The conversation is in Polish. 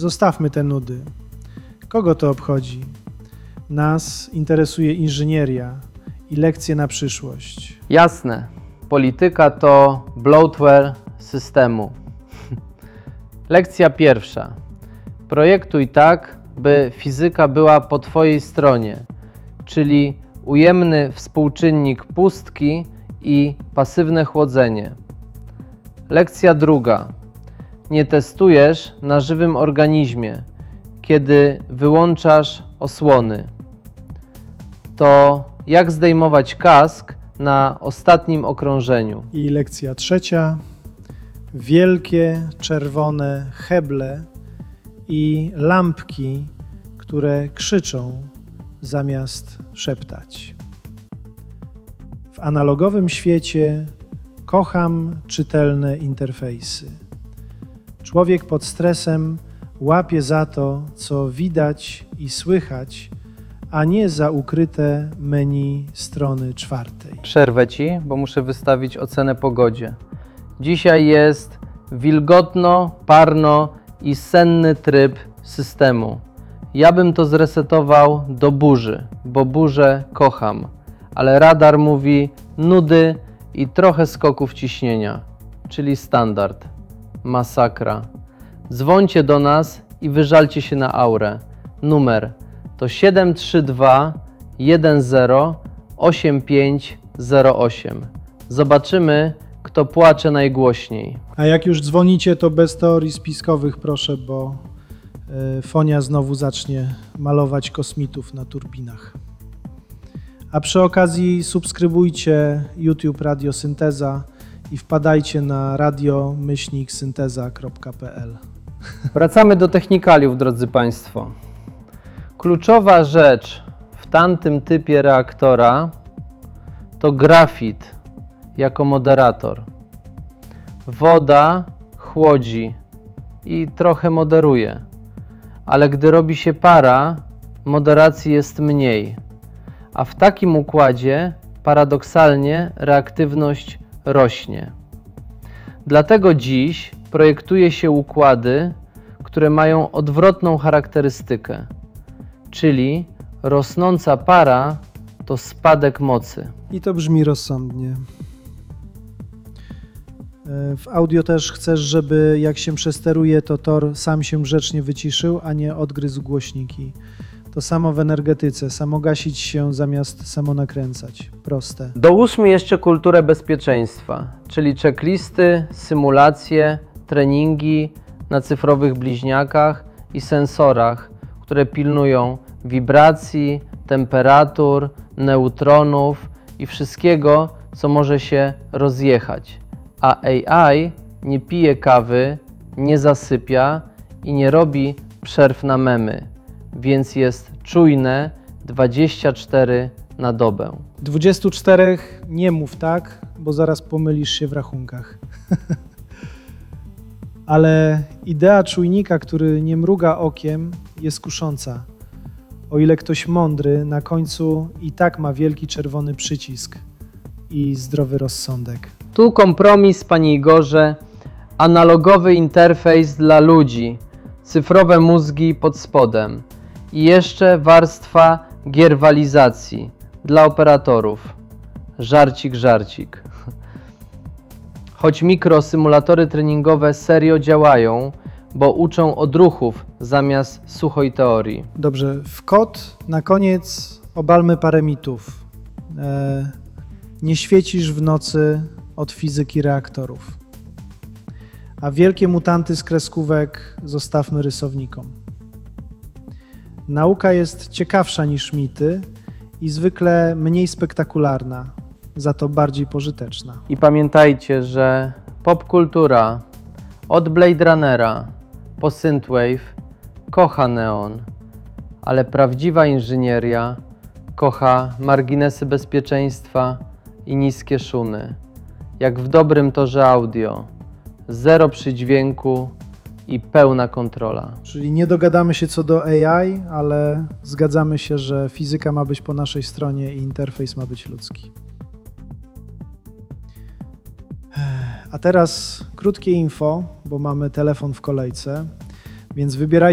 zostawmy te nudy. Kogo to obchodzi? Nas interesuje inżynieria i lekcje na przyszłość. Jasne, polityka to bloatware systemu. Lekcja pierwsza. Projektuj tak, by fizyka była po Twojej stronie, czyli ujemny współczynnik pustki i pasywne chłodzenie. Lekcja druga. Nie testujesz na żywym organizmie, kiedy wyłączasz osłony. To jak zdejmować kask na ostatnim okrążeniu. I lekcja trzecia. Wielkie, czerwone heble i lampki, które krzyczą zamiast szeptać. W analogowym świecie kocham czytelne interfejsy. Człowiek pod stresem łapie za to, co widać i słychać, a nie za ukryte menu strony 4. Przerwę Ci, bo muszę wystawić ocenę pogodzie. Dzisiaj jest wilgotno, parno i senny tryb systemu. Ja bym to zresetował do burzy, bo burzę kocham, ale radar mówi nudy i trochę skoków ciśnienia, czyli standard. Masakra. Dzwońcie do nas i wyżalcie się na aurę. Numer to 732 10 8508. Zobaczymy, kto płacze najgłośniej. A jak już dzwonicie, to bez teorii spiskowych proszę, bo Fonia znowu zacznie malować kosmitów na turbinach. A przy okazji subskrybujcie YouTube Radio Synteza i wpadajcie na radio-synteza.pl. Wracamy do technikaliów, drodzy Państwo. Kluczowa rzecz w tamtym typie reaktora to grafit jako moderator. Woda chłodzi i trochę moderuje, ale gdy robi się para, moderacji jest mniej, a w takim układzie paradoksalnie reaktywność rośnie. Dlatego dziś projektuje się układy, które mają odwrotną charakterystykę, czyli rosnąca para to spadek mocy. I to brzmi rozsądnie. W audio też chcesz, żeby jak się przesteruje, to tor sam się grzecznie wyciszył, a nie odgryzł głośniki. To samo w energetyce, samogasić się zamiast samonakręcać. Proste. Dołóżmy jeszcze kulturę bezpieczeństwa, czyli checklisty, symulacje, treningi na cyfrowych bliźniakach i sensorach, które pilnują wibracji, temperatur, neutronów i wszystkiego, co może się rozjechać. A AI nie pije kawy, nie zasypia i nie robi przerw na memy, więc jest czujne 24 na dobę. 24 nie mów tak, bo zaraz pomylisz się w rachunkach. Ale idea czujnika, który nie mruga okiem, jest kusząca. O ile ktoś mądry na końcu i tak ma wielki czerwony przycisk i zdrowy rozsądek. Tu kompromis, Panie Igorze, analogowy interfejs dla ludzi, cyfrowe mózgi pod spodem i jeszcze warstwa gierwalizacji dla operatorów. Żarcik, żarcik. Choć mikrosymulatory treningowe serio działają, bo uczą odruchów zamiast suchej teorii. Dobrze, w kod na koniec obalmy parę mitów. Nie świecisz w nocy od fizyki reaktorów. A wielkie mutanty z kreskówek zostawmy rysownikom. Nauka jest ciekawsza niż mity i zwykle mniej spektakularna, za to bardziej pożyteczna. I pamiętajcie, że popkultura od Blade Runnera po Synthwave kocha neon, ale prawdziwa inżynieria kocha marginesy bezpieczeństwa i niskie szumy. Jak w dobrym torze audio, zero przydźwięku i pełna kontrola. Czyli nie dogadamy się co do AI, ale zgadzamy się, że fizyka ma być po naszej stronie i interfejs ma być ludzki. A teraz krótkie info, bo mamy telefon w kolejce, więc wybierajcie